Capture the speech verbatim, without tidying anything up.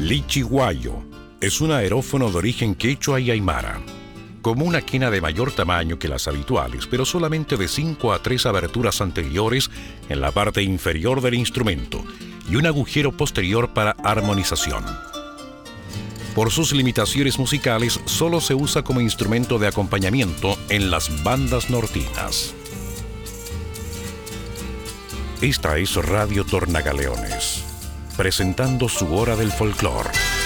Lichiguayo es un aerófono de origen quechua y aymara, como una quena de mayor tamaño que las habituales, pero solamente de cinco a tres aberturas anteriores en la parte inferior del instrumento y un agujero posterior para armonización. Por sus limitaciones musicales, solo se usa como instrumento de acompañamiento en las bandas nortinas. Esta es Radio Tornagaleones, presentando su hora del folclore.